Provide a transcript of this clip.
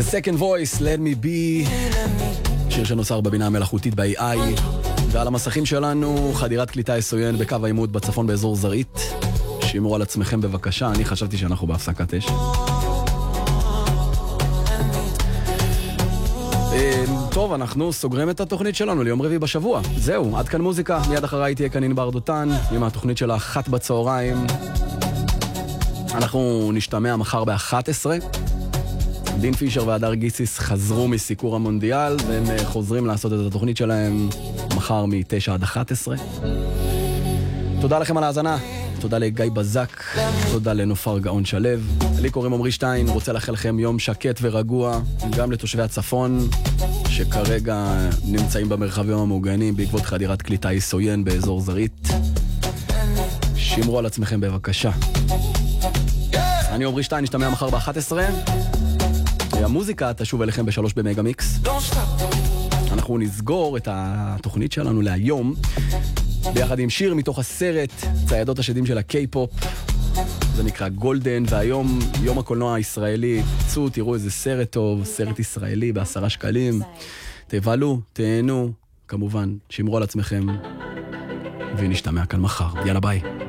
The Second Voice, Let Me Be, שיר שנוצר בבינה המלאכותית ב-AI, ועל המסכים שלנו חדירת קליטה SON בקו העימות בצפון באזור זרעית. שימרו על עצמכם בבקשה, אני חשבתי שאנחנו בהפסקת אש. טוב, אנחנו סוגרים את התוכנית שלנו ליום רביעי בשבוע. זהו, עד כאן מוזיקה. מיד אחריי תהיה כאן ענבר דותן עם התוכנית של 1 בצהריים. אנחנו נשתמע מחר ב-11. דין פישר והדר גיסיס חזרו מסיקור המונדיאל, והם חוזרים לעשות את התוכנית שלהם מחר מ-9 עד 11. תודה לכם על ההאזנה. תודה לגיא בזק, תודה לנופר גאון שלב. לי קוראים עמרי שטיין, רוצה לאחל לכם יום שקט ורגוע, גם לתושבי הצפון, שכרגע נמצאים במרחבים המוגנים בעקבות חדירת קליטה SON באזור זרעית. שימרו על עצמכם בבקשה. אני עמרי שטיין, נשתמע מחר ב-11. המוזיקה תשוב אליכם ב-3 במגה מיקס. אנחנו נסגור את התוכנית שלנו להיום ביחד עם שיר מתוך הסרט ציידות השדים של הקיי-פופ. זה נקרא גולדן, והיום יום הקולנוע הישראלי. צאו, תראו איזה סרט טוב, סרט ישראלי ב10 שקלים. תבלו, תהנו, כמובן, שימרו על עצמכם, ונשתמע כאן מחר. יאללה ביי.